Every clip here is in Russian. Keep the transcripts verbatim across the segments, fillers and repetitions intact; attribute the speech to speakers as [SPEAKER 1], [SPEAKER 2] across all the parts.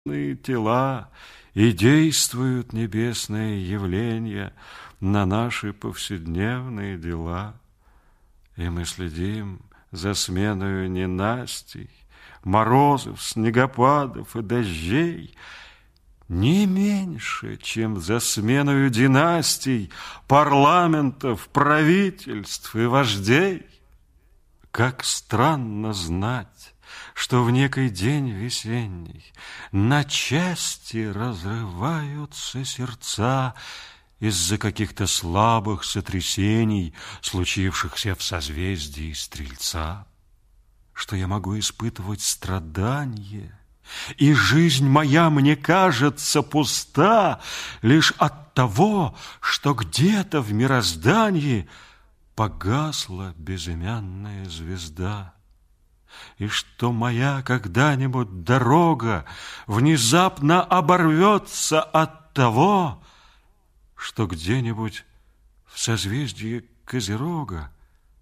[SPEAKER 1] тела, и действуют небесные явления на наши повседневные дела. И мы следим за сменою ненастий, морозов, снегопадов и дождей не меньше, чем за сменою династий, парламентов, правительств и вождей. Как странно знать, что в некий день весенний на части разрываются сердца из-за каких-то слабых сотрясений, случившихся в созвездии Стрельца, что я могу испытывать страдания, и жизнь моя, мне кажется, пуста лишь от того, что где-то в мироздании погасла безымянная звезда, и что моя когда-нибудь дорога внезапно оборвется от того, что где-нибудь в созвездии Козерога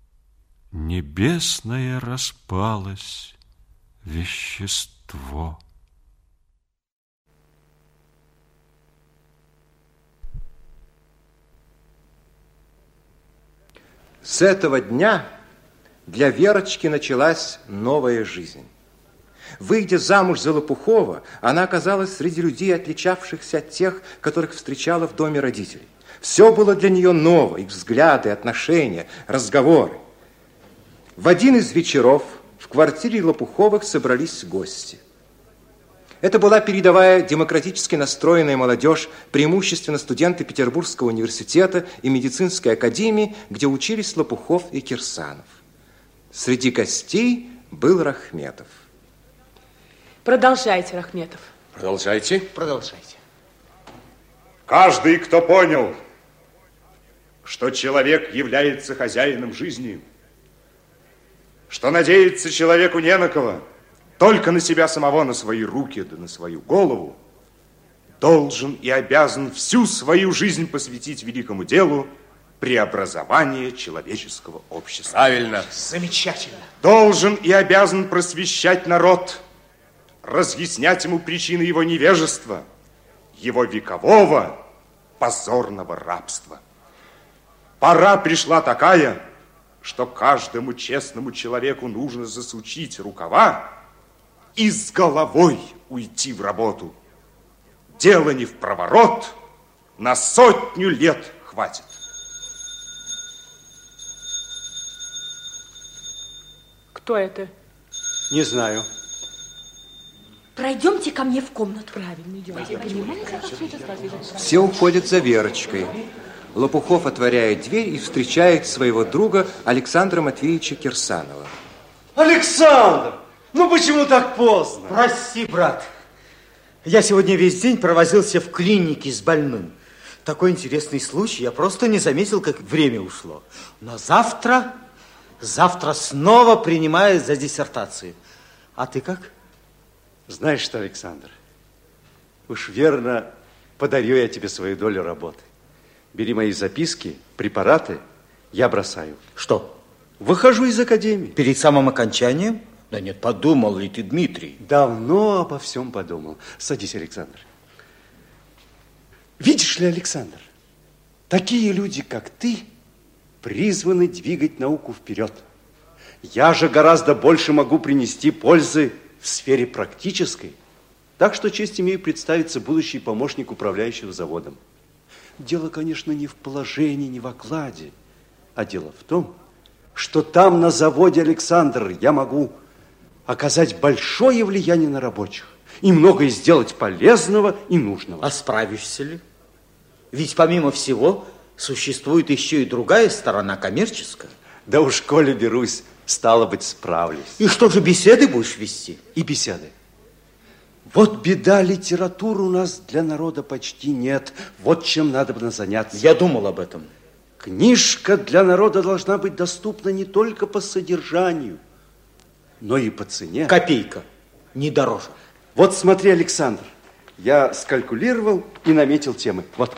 [SPEAKER 1] небесное распалось вещество.
[SPEAKER 2] С этого дня для Верочки началась новая жизнь. Выйдя замуж за Лопухова, она оказалась среди людей, отличавшихся от тех, которых встречала в доме родителей. Все было для нее ново, их взгляды, отношения, разговоры. В один из вечеров в квартире Лопуховых собрались гости. Это была передовая демократически настроенная молодежь, преимущественно студенты Петербургского университета и медицинской академии, где учились Лопухов и Кирсанов. Среди гостей был Рахметов.
[SPEAKER 3] Продолжайте, Рахметов.
[SPEAKER 2] Продолжайте. Продолжайте.
[SPEAKER 4] Каждый, кто понял, что человек является хозяином жизни, что надеяться человеку не на кого, только на себя самого, на свои руки, да на свою голову, должен и обязан всю свою жизнь посвятить великому делу преобразования человеческого общества.
[SPEAKER 2] Правильно. Замечательно.
[SPEAKER 4] Должен и обязан просвещать народ, разъяснять ему причины его невежества, его векового позорного рабства. Пора пришла такая, что каждому честному человеку нужно засучить рукава и с головой уйти в работу. Дело не в проворот, на сотню лет хватит.
[SPEAKER 3] Кто это?
[SPEAKER 2] Не знаю.
[SPEAKER 3] Пройдемте ко мне в комнату. Правильно, идемте.
[SPEAKER 2] Все уходят за Верочкой. Лопухов отворяет дверь и встречает своего друга Александра Матвеевича Кирсанова.
[SPEAKER 5] Александр! Ну почему так поздно? Прости, брат. Я сегодня весь день провозился в клинике с больным. Такой интересный случай, я просто не заметил, как время ушло. Но завтра, завтра снова принимаю за диссертацию. А ты как?
[SPEAKER 6] Знаешь что, Александр, уж верно подарю я тебе свою долю работы. Бери мои записки, препараты, я бросаю.
[SPEAKER 5] Что?
[SPEAKER 6] Выхожу из академии.
[SPEAKER 5] Перед самым окончанием? Да нет, подумал ли ты, Дмитрий?
[SPEAKER 6] Давно обо всем подумал. Садись, Александр. Видишь ли, Александр, такие люди, как ты, призваны двигать науку вперед. Я же гораздо больше могу принести пользы в сфере практической. Так что честь имею представиться будущий помощник управляющего заводом. Дело, конечно, не в положении, не в окладе, а дело в том, что там на заводе, Александр, я могу оказать большое влияние на рабочих и многое сделать полезного и нужного.
[SPEAKER 5] А справишься ли? Ведь помимо всего существует еще и другая сторона, коммерческая.
[SPEAKER 6] Да уж, коли берусь, стало быть, справлюсь.
[SPEAKER 5] И что же, беседы будешь вести?
[SPEAKER 6] И беседы. Вот беда, литературы у нас для народа почти нет. Вот чем надо бы заняться.
[SPEAKER 5] Я думал об этом.
[SPEAKER 6] Книжка для народа должна быть доступна не только по содержанию, но и по цене.
[SPEAKER 5] Копейка, не дороже.
[SPEAKER 6] Вот смотри, Александр, я скалькулировал и наметил темы. Вот.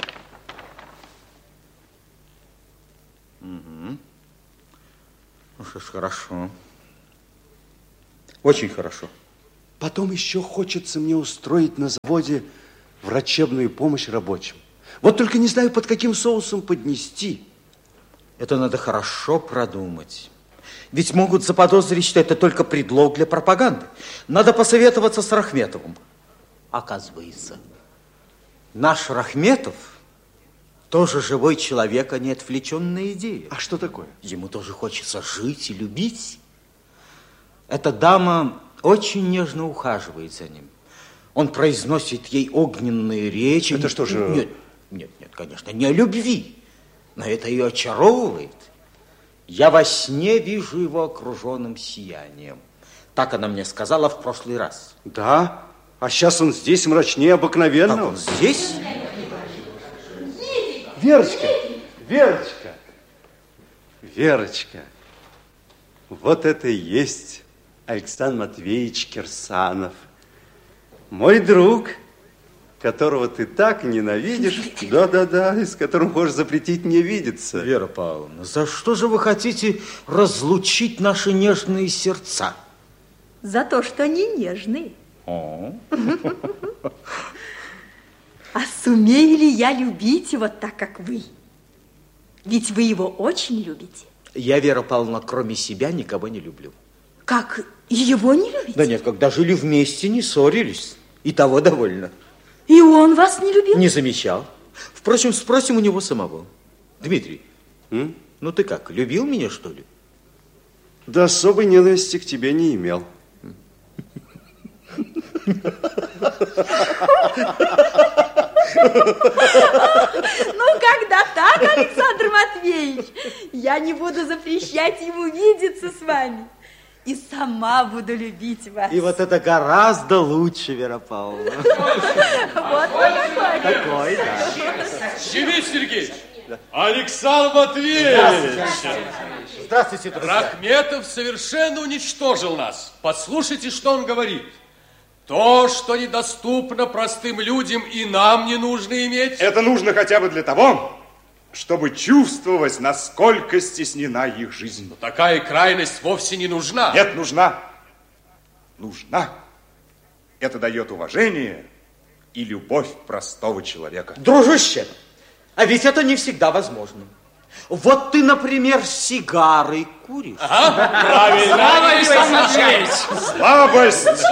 [SPEAKER 5] Угу. Ну что ж, хорошо. Очень хорошо.
[SPEAKER 6] Потом еще хочется мне устроить на заводе врачебную помощь рабочим. Вот только не знаю, под каким соусом поднести.
[SPEAKER 5] Это надо хорошо продумать. Ведь могут заподозрить, что это только предлог для пропаганды. Надо посоветоваться с Рахметовым. Оказывается, наш Рахметов тоже живой человек, а не отвлеченная идея.
[SPEAKER 6] А что такое?
[SPEAKER 5] Ему тоже хочется жить и любить. Эта дама очень нежно ухаживает за ним. Он произносит ей огненные речи.
[SPEAKER 6] Это что же...
[SPEAKER 5] Нет, нет, нет, конечно, не о любви. Но это ее очаровывает. Я во сне вижу его окруженным сиянием. Так она мне сказала в прошлый раз.
[SPEAKER 6] Да? А сейчас он здесь мрачнее обыкновенного.
[SPEAKER 5] Так он здесь?
[SPEAKER 6] Верочка, Верочка, Верочка. Вот это и есть Александр Матвеевич Кирсанов. Мой друг, которого ты так ненавидишь. Да-да-да, и с которым хочешь запретить мне видеться.
[SPEAKER 5] Вера Павловна, за что же вы хотите разлучить наши нежные сердца?
[SPEAKER 7] За то, что они нежные.
[SPEAKER 5] О.
[SPEAKER 7] А сумею ли я любить его так, как вы? Ведь вы его очень любите.
[SPEAKER 5] Я, Вера Павловна, кроме себя никого не люблю.
[SPEAKER 7] Как, его не любите?
[SPEAKER 5] Да нет, когда жили вместе, не ссорились. И того довольно.
[SPEAKER 7] И он вас не любил?
[SPEAKER 5] Не замечал. Впрочем, спросим у него самого. Дмитрий,
[SPEAKER 6] М?
[SPEAKER 5] ну ты как, любил меня, что ли?
[SPEAKER 6] Да особой ненависти к тебе не имел.
[SPEAKER 7] Ну, когда так, Александр Матвеевич, я не буду запрещать ему видеться с вами. И сама буду любить вас.
[SPEAKER 5] И вот это гораздо лучше, Вера Павловна.
[SPEAKER 7] Вот такой.
[SPEAKER 5] Такой, да.
[SPEAKER 8] Семен Сергеевич! Александр Матвеевич!
[SPEAKER 5] Здравствуйте, друзья.
[SPEAKER 8] Рахметов совершенно уничтожил нас. Послушайте, что он говорит. То, что недоступно простым людям, и нам не нужно иметь.
[SPEAKER 4] Это нужно хотя бы для того, чтобы чувствовать, насколько стеснена их жизнь.
[SPEAKER 8] Но такая крайность вовсе не нужна.
[SPEAKER 4] Нет, нужна. Нужна. Это дает уважение и любовь простого человека.
[SPEAKER 5] Дружище, а ведь это не всегда возможно. Вот ты, например, сигары куришь.
[SPEAKER 8] Ага, правильно, Александр Матвеевич.
[SPEAKER 4] Слабость.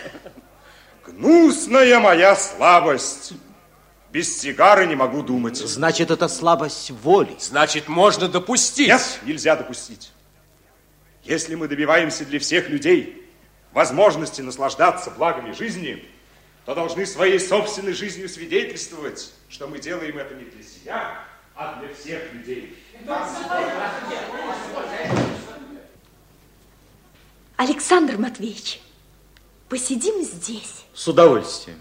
[SPEAKER 4] Гнусная моя слабость. Без сигары не могу думать.
[SPEAKER 5] Значит, это слабость воли.
[SPEAKER 8] Значит, можно допустить.
[SPEAKER 4] Нет, нельзя допустить. Если мы добиваемся для всех людей возможности наслаждаться благами жизни, то должны своей собственной жизнью свидетельствовать, что мы делаем это не для себя, а для всех людей.
[SPEAKER 7] Александр Матвеевич, посидим здесь.
[SPEAKER 5] С удовольствием.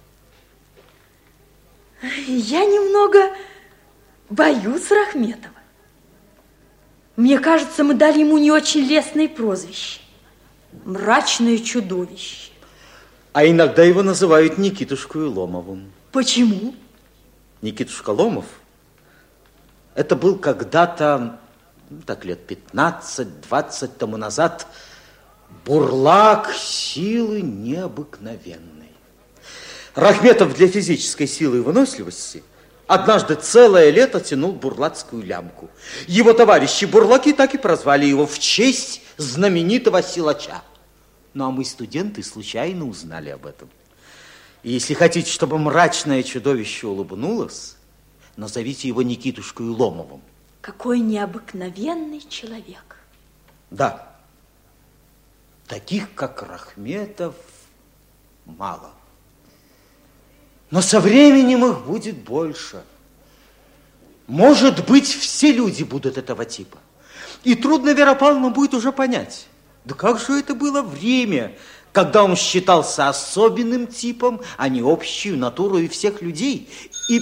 [SPEAKER 7] Я немного боюсь Рахметова. Мне кажется, мы дали ему не очень лестное прозвище. Мрачное чудовище.
[SPEAKER 5] А иногда его называют Никитушкой Ломовым.
[SPEAKER 7] Почему?
[SPEAKER 5] Никитушка Ломов, это был когда-то, ну, так лет пятнадцать-двадцать тому назад, бурлак силы необыкновенной. Рахметов для физической силы и выносливости однажды целое лето тянул бурлацкую лямку. Его товарищи-бурлаки так и прозвали его в честь знаменитого силача. Ну, а мы, студенты, случайно узнали об этом. И если хотите, чтобы мрачное чудовище улыбнулось, назовите его Никитушкой Ломовым.
[SPEAKER 7] Какой необыкновенный человек.
[SPEAKER 5] Да. Таких, как Рахметов, мало. Но со временем их будет больше. Может быть, все люди будут этого типа. И трудно, Вера Павловна, будет уже понять, да как же это было время, когда он считался особенным типом, а не общую натурой всех людей. И...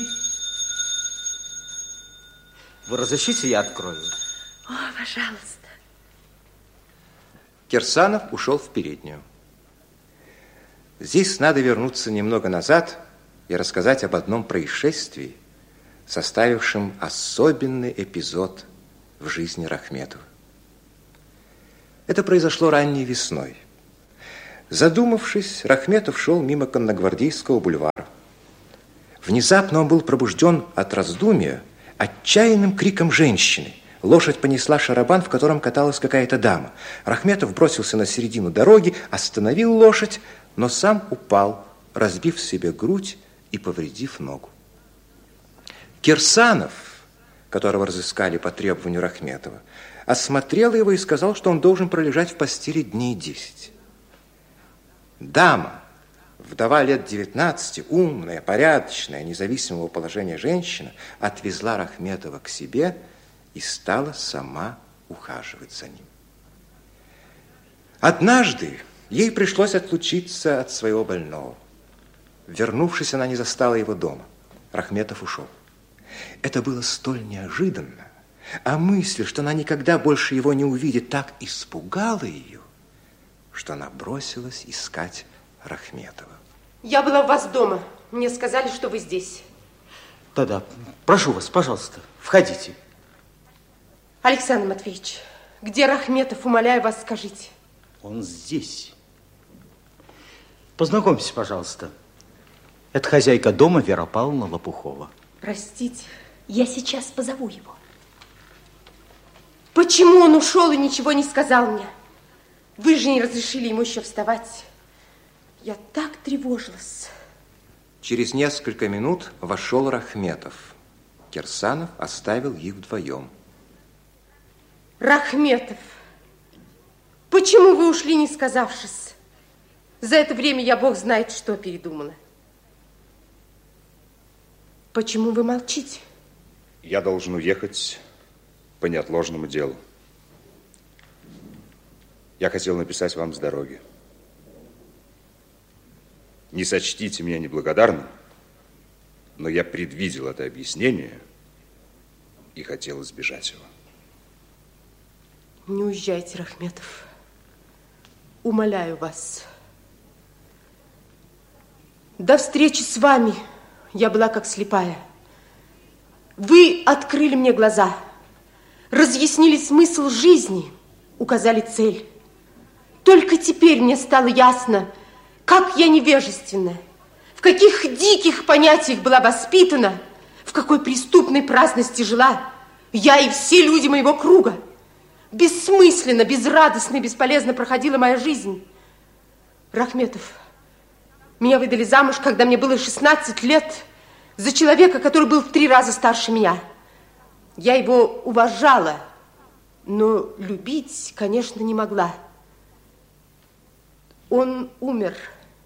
[SPEAKER 5] Вы разрешите, я открою?
[SPEAKER 7] О, пожалуйста.
[SPEAKER 2] Кирсанов ушел в переднюю. Здесь надо вернуться немного назад и рассказать об одном происшествии, составившем особенный эпизод в жизни Рахметова. Это произошло ранней весной. Задумавшись, Рахметов шел мимо Конногвардейского бульвара. Внезапно он был пробужден от раздумья отчаянным криком женщины. Лошадь понесла шарабан, в котором каталась какая-то дама. Рахметов бросился на середину дороги, остановил лошадь, но сам упал, разбив себе грудь и повредив ногу. Кирсанов, которого разыскали по требованию Рахметова, осмотрел его и сказал, что он должен пролежать в постели дней десять. Дама, вдова лет девятнадцати, умная, порядочная, независимого положения женщина, отвезла Рахметова к себе и стала сама ухаживать за ним. Однажды ей пришлось отлучиться от своего больного. Вернувшись, она не застала его дома. Рахметов ушел. Это было столь неожиданно, а мысль, что она никогда больше его не увидит, так испугала ее, что она бросилась искать Рахметова.
[SPEAKER 9] Я была у вас дома. Мне сказали, что вы здесь.
[SPEAKER 5] Да-да, прошу вас, пожалуйста, входите.
[SPEAKER 9] Александр Матвеевич, где Рахметов? Умоляю вас, скажите.
[SPEAKER 5] Он здесь. Познакомьтесь, пожалуйста. Это хозяйка дома Вера Павловна Лопухова.
[SPEAKER 9] Простите.
[SPEAKER 3] Я сейчас позову его.
[SPEAKER 9] Почему он ушел и ничего не сказал мне? Вы же не разрешили ему еще вставать. Я так тревожилась.
[SPEAKER 2] Через несколько минут вошел Рахметов. Кирсанов оставил их вдвоем.
[SPEAKER 9] Рахметов, почему вы ушли, не сказавшись? За это время я, Бог знает, что передумала. Почему вы молчите?
[SPEAKER 4] Я должен уехать по неотложному делу. Я хотел написать вам с дороги. Не сочтите меня неблагодарным, но я предвидел это объяснение и хотел избежать его.
[SPEAKER 9] Не уезжайте, Рахметов. Умоляю вас. До встречи с вами я была как слепая. Вы открыли мне глаза, разъяснили смысл жизни, указали цель. Только теперь мне стало ясно, как я невежественна, в каких диких понятиях была воспитана, в какой преступной праздности жила я и все люди моего круга. Бессмысленно, безрадостно и бесполезно проходила моя жизнь. Рахметов, меня выдали замуж, когда мне было шестнадцать лет, за человека, который был в три раза старше меня. Я его уважала, но любить, конечно, не могла. Он умер.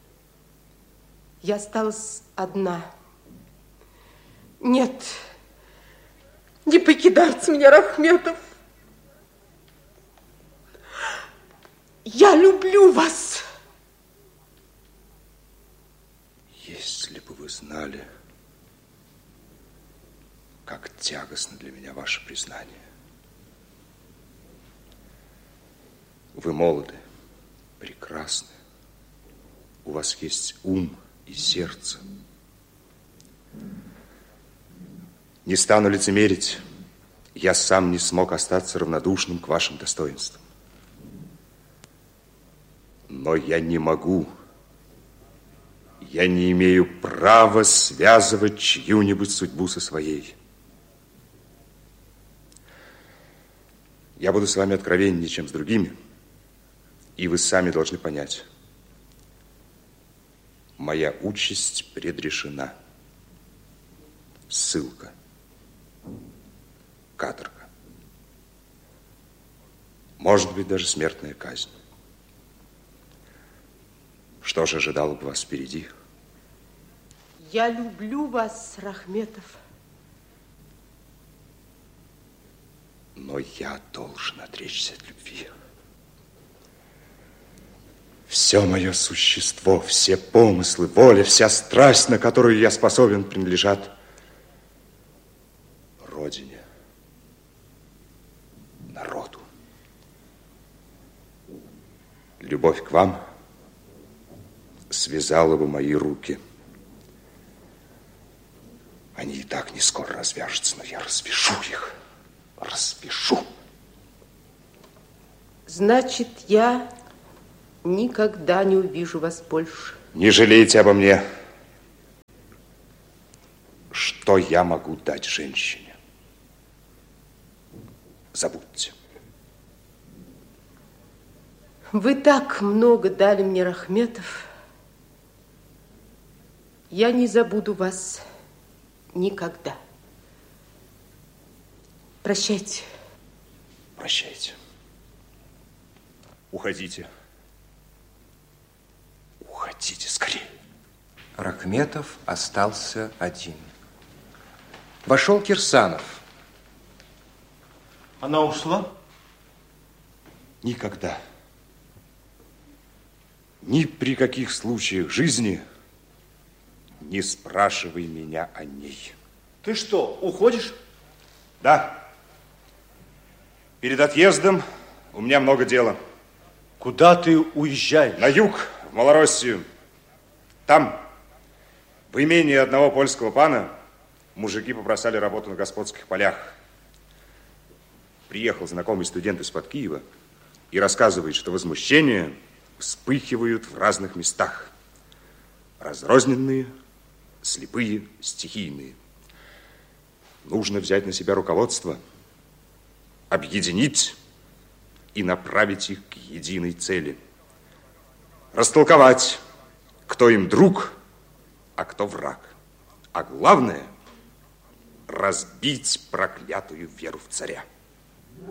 [SPEAKER 9] Я осталась одна. Нет, не покидайте меня, Рахметов. Я люблю вас.
[SPEAKER 4] Если бы вы знали, как тягостно для меня ваше признание. Вы молоды, прекрасны. У вас есть ум и сердце. Не стану лицемерить. Я сам не смог остаться равнодушным к вашим достоинствам. Но я не могу, я не имею права связывать чью-нибудь судьбу со своей. Я буду с вами откровеннее, чем с другими, и вы сами должны понять. Моя участь предрешена. Ссылка. Каторга. Может быть, даже смертная казнь. Что же ожидало бы вас впереди?
[SPEAKER 9] Я люблю вас, Рахметов.
[SPEAKER 4] Но я должен отречься от любви. Все мое существо, все помыслы, воля, вся страсть, на которую я способен, принадлежат Родине, народу. Любовь к вам связала бы мои руки. Они и так не скоро развяжутся, но я развяжу их. Развяжу.
[SPEAKER 9] Значит, я никогда не увижу вас больше.
[SPEAKER 4] Не жалейте обо мне. Что я могу дать женщине? Забудьте.
[SPEAKER 9] Вы так много дали мне, Рахметов. Я не забуду вас никогда. Прощайте.
[SPEAKER 4] Прощайте. Уходите. Уходите скорее.
[SPEAKER 2] Рахметов остался один. Вошел Кирсанов.
[SPEAKER 5] Она ушла?
[SPEAKER 4] Никогда. Ни при каких случаях жизни не спрашивай меня о ней.
[SPEAKER 5] Ты что, уходишь?
[SPEAKER 4] Да. Перед отъездом у меня много дела.
[SPEAKER 5] Куда ты уезжаешь?
[SPEAKER 4] На юг, в Малороссию. Там, в имении одного польского пана, мужики попросали работу на господских полях. Приехал знакомый студент из-под Киева и рассказывает, что возмущения вспыхивают в разных местах. Разрозненные, слепые, стихийные. Нужно взять на себя руководство, объединить и направить их к единой цели. Растолковать, кто им друг, а кто враг. А главное, разбить проклятую веру в царя.